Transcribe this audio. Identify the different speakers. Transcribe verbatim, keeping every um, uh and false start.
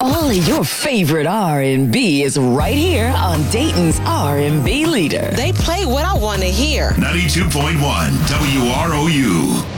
Speaker 1: All of your favorite R and B is right here on Dayton's R and B leader.
Speaker 2: They play what I want to hear.
Speaker 3: ninety-two point one W R O U.